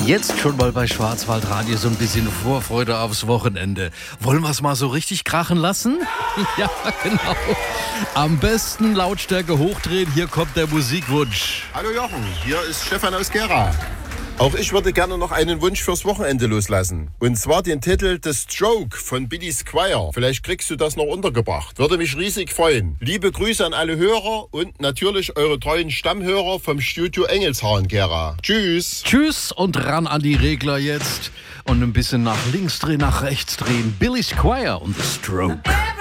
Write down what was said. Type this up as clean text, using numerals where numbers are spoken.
Jetzt schon mal bei Schwarzwaldradio so ein bisschen Vorfreude aufs Wochenende. Wollen wir es mal so richtig krachen lassen? Ja, genau. Am besten Lautstärke hochdrehen, hier kommt der Musikwunsch. Hallo Jochen, hier ist Stefan aus Gera. Auch ich würde gerne noch einen Wunsch fürs Wochenende loslassen. Und zwar den Titel The Stroke von Billy Squier. Vielleicht kriegst du das noch untergebracht. Würde mich riesig freuen. Liebe Grüße an alle Hörer und natürlich eure treuen Stammhörer vom Studio Engelshahn Gera. Tschüss. Tschüss und ran an die Regler jetzt. Und ein bisschen nach links drehen, nach rechts drehen. Billy Squier und The Stroke.